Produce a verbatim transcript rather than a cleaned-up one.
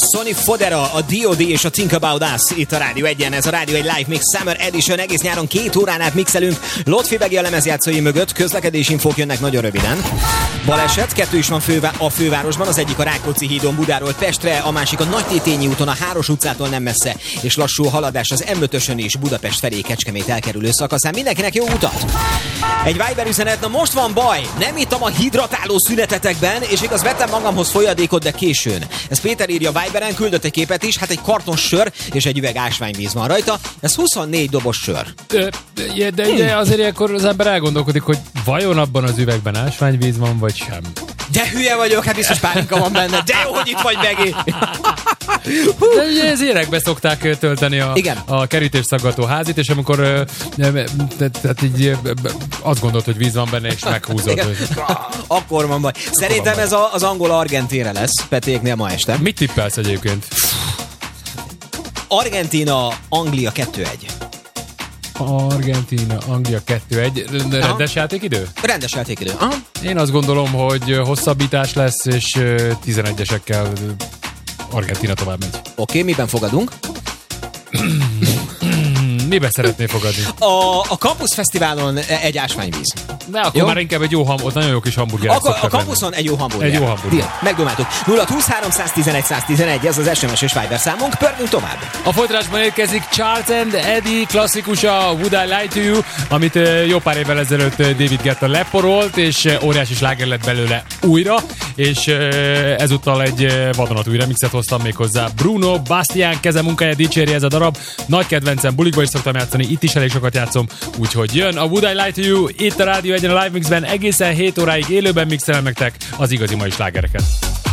Sonny Fodera, a dé o dé és a Think About Us itt a Rádió egyen. Ez a Rádió egy Live Mix Summer Edition. Egész nyáron két órán át mixelünk Lotfi Begi a lemezjátszói mögött. Közlekedési infók jönnek nagyon röviden. Baleset, kettő is van fővá- a fővárosban. Az egyik a Rákóczi hídon Budáról Pestre, a másik a Nagytétényi úton a Háros utcától nem messze, és lassú haladás az em ötösön is Budapest felé Kecskemét elkerülő szakaszán. Mindenkinek jó utat! Egy Viber üzenet, na most van baj! Nem ittam a hidratáló szünetetekben, és igaz vettem magamhoz folyadékot, de későn. Ez Péter írja Viberen, küldött egy képet is, hát egy karton sör és egy üveg ásványvíz van rajta. Ez huszonnégy dobos sör. De, de, de, de azért akkor az ember elgondolkodik, hogy vajon abban az üvegben ásványvíz van, vagy sem. De hülye vagyok, hát biztos pálinka van benne. De jó, hogy itt vagy, Begi! De ugye ez érekbe szokták tölteni a, a kerítésszaggató házit, és amikor tehát így azt gondolt, hogy víz van benne, és meghúzott. Akkor van baj. Szerintem van ez a, az angol-argentinre lesz Petéknél ma este. Mit tippelsz egyébként? Argentína, Anglia kettő egy. Argentína, Anglia kettő egy. Rendes játékidő? Rendes játékidő. Aha. Én azt gondolom, hogy hosszabbítás lesz, és tizenegyesekkel Argentína tovább megy. Oké, okay, miben fogadunk? Miben szeretnél fogadni? A, a Campus Fesztiválon egy ásványvíz. De akkor jó? Már inkább egy jó ham, ott nagyon jó kis hamburgerek akkor a Campuson egy jó hamburger. Egy jó hamburger. Megdomáltuk. nulla húsz háromszáztizenegy száztizenegy, ez az es em es és Viber számunk, pörgünk tovább. A folytatásban érkezik Charles and Eddie klasszikusa, Would I Lie to You, amit jó pár évvel ezelőtt David Guetta leporolt, és óriási sláger lett belőle újra, és ezúttal egy vadonatúj remixet hoztam még hozzá. Bruno Bastian kezemunkája dicséri ez a darab. Nagy kedvencem, bulikba is szoktam játszani, itt is elég sokat játszom, úgyhogy jön a Would I Lie to You, itt a Rádió egyen a Live Mixben, egészen hét óráig élőben mixelem nektek az igazi mai slágereket.